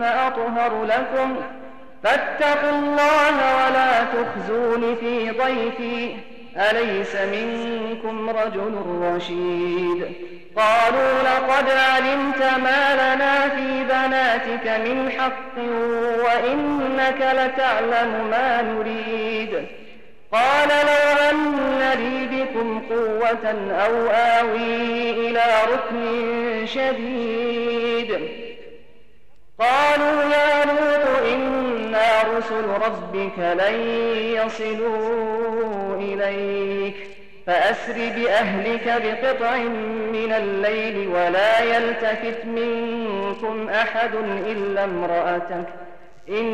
أطهر لكم فاتقوا الله ولا تخزون في ضيفي أليس منكم رجل رشيد قالوا لقد علمت ما لنا في بناتك من حق وإنك لتعلم ما نريد قال لو أن لي بكم قوة أو آوي إلى ركن شديد قالوا يا لوط إنا رسل ربك لن يصلوا إليك فأسر بأهلك بقطع من الليل ولا يلتفت منكم أحد إلا امرأتك